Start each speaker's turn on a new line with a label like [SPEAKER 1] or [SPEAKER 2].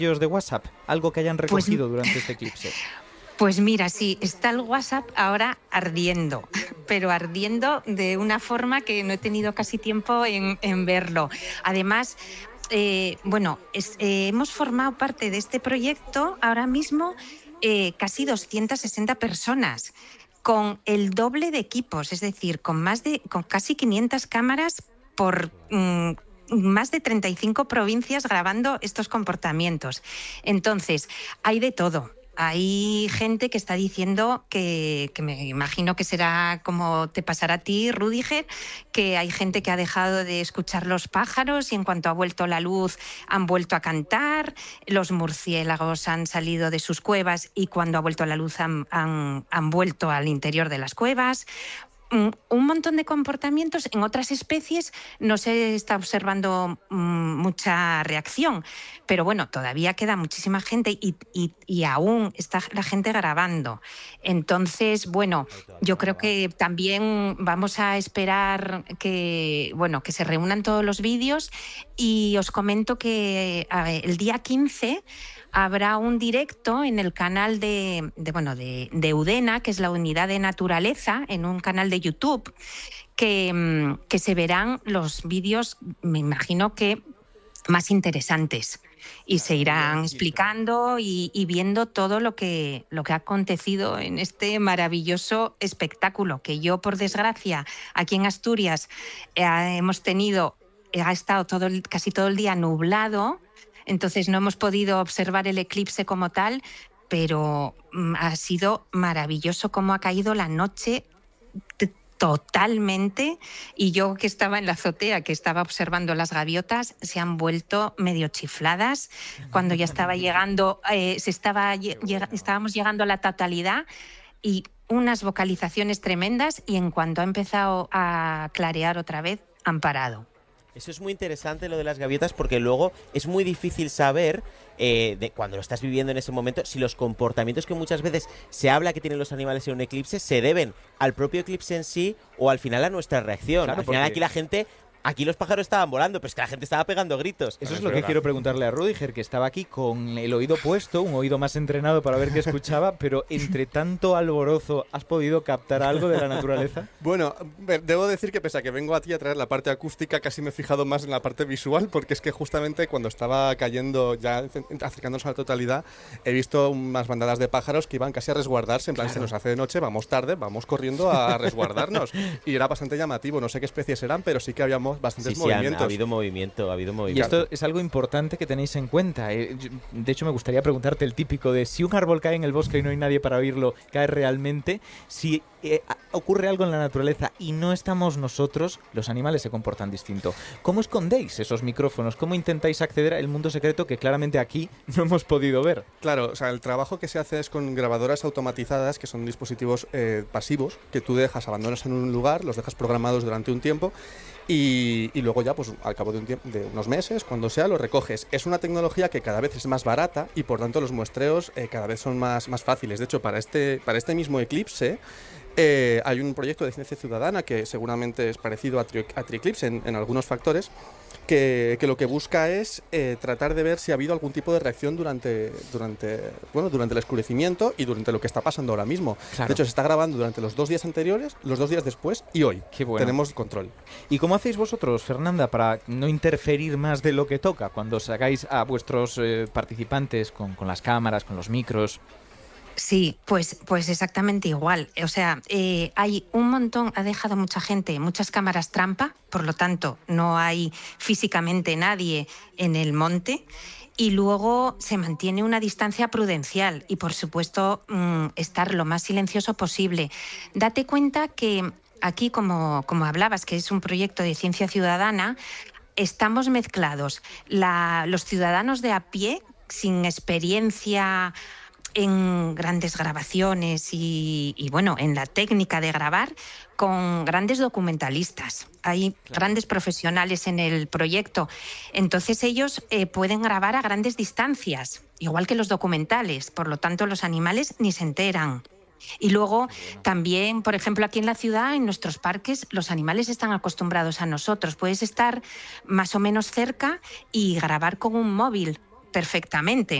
[SPEAKER 1] de WhatsApp, algo que hayan
[SPEAKER 2] Pues,
[SPEAKER 1] recogido durante este eclipse.
[SPEAKER 2] pues mira, sí, está el WhatsApp ahora ardiendo, pero ardiendo de una forma que no he tenido casi tiempo en verlo. Además, hemos formado parte de este proyecto ahora mismo casi 260 personas, con el doble de equipos, es decir, con casi 500 cámaras por más de 35 provincias grabando estos comportamientos. Entonces, hay de todo. Hay gente que está diciendo que me imagino que será como te pasará a ti, Rüdiger, que hay gente que ha dejado de escuchar los pájaros y en cuanto ha vuelto la luz han vuelto a cantar, los murciélagos han salido de sus cuevas y cuando ha vuelto la luz han vuelto al interior de las cuevas. Un montón de comportamientos. En otras especies no se está observando mucha reacción, pero bueno, todavía queda muchísima gente y aún está la gente grabando. Entonces, bueno, yo creo que también vamos a esperar que se reúnan todos los vídeos y os comento que el día 15 habrá un directo en el canal de UDENA, que es la Unidad de Naturaleza, en un canal de YouTube, que se verán los vídeos, me imagino que más interesantes. Y se irán explicando y viendo todo lo que ha acontecido en este maravilloso espectáculo, que yo, por desgracia, aquí en Asturias ha estado casi todo el día nublado. Entonces no hemos podido observar el eclipse como tal, pero ha sido maravilloso cómo ha caído la noche totalmente. Y yo, que estaba en la azotea, que estaba observando las gaviotas, se han vuelto medio chifladas. Cuando ya estaba llegando, estábamos llegando a la totalidad y unas vocalizaciones tremendas, y en cuanto ha empezado a clarear otra vez, han parado.
[SPEAKER 3] Eso es muy interesante, lo de las gaviotas, porque luego es muy difícil saber, cuando lo estás viviendo en ese momento, si los comportamientos que muchas veces se habla que tienen los animales en un eclipse se deben al propio eclipse en sí o al final a nuestra reacción. Claro, al final aquí los pájaros estaban volando, pero es que la gente estaba pegando gritos.
[SPEAKER 1] Eso es lo que quiero preguntarle a Rüdiger, que estaba aquí con el oído puesto, un oído más entrenado para ver qué escuchaba, pero entre tanto alborozo, ¿has podido captar algo de la naturaleza?
[SPEAKER 4] Bueno, debo decir que pese a que vengo a ti a traer la parte acústica, casi me he fijado más en la parte visual, porque es que justamente cuando estaba cayendo, ya acercándonos a la totalidad, he visto unas bandadas de pájaros que iban casi a resguardarse, en plan, se nos hace de noche, vamos tarde, vamos corriendo a resguardarnos. Y era bastante llamativo, no sé qué especies eran, pero sí que habíamos bastantes movimientos.
[SPEAKER 3] Ha habido movimiento.
[SPEAKER 1] Y esto es algo importante que tenéis en cuenta. De hecho, me gustaría preguntarte el típico de si un árbol cae en el bosque y no hay nadie para oírlo, ¿cae realmente? Si ocurre algo en la naturaleza y no estamos nosotros, los animales se comportan distinto. ¿Cómo escondéis esos micrófonos? ¿Cómo intentáis acceder al mundo secreto que claramente aquí no hemos podido ver?
[SPEAKER 4] Claro, o sea, el trabajo que se hace es con grabadoras automatizadas, que son dispositivos pasivos, que tú abandonas en un lugar, los dejas programados durante un tiempo y luego ya, pues al cabo de unos meses, cuando sea, lo recoges. Es una tecnología que cada vez es más barata y por tanto los muestreos cada vez son más fáciles. De hecho, para este mismo eclipse hay un proyecto de ciencia ciudadana que seguramente es parecido a Trieclipse en algunos factores, que lo que busca es tratar de ver si ha habido algún tipo de reacción durante el oscurecimiento y durante lo que está pasando ahora mismo. Claro. De hecho, se está grabando durante los 2 días anteriores, los 2 días después y hoy.
[SPEAKER 1] Qué bueno.
[SPEAKER 4] Tenemos control.
[SPEAKER 1] ¿Y cómo hacéis vosotros, Fernanda, para no interferir más de lo que toca cuando sacáis a vuestros participantes con las cámaras, con los micros?
[SPEAKER 2] Sí, pues exactamente igual. O sea, hay un montón, ha dejado mucha gente, muchas cámaras trampa, por lo tanto no hay físicamente nadie en el monte. Y luego se mantiene una distancia prudencial y, por supuesto, estar lo más silencioso posible. Date cuenta que aquí, como hablabas, que es un proyecto de ciencia ciudadana, estamos mezclados los ciudadanos de a pie, sin experiencia en grandes grabaciones y en la técnica de grabar, con grandes documentalistas. Hay grandes profesionales en el proyecto. Entonces ellos pueden grabar a grandes distancias, igual que los documentales. Por lo tanto, los animales ni se enteran. Y luego también, por ejemplo, aquí en la ciudad, en nuestros parques, los animales están acostumbrados a nosotros. Puedes estar más o menos cerca y grabar con un móvil perfectamente.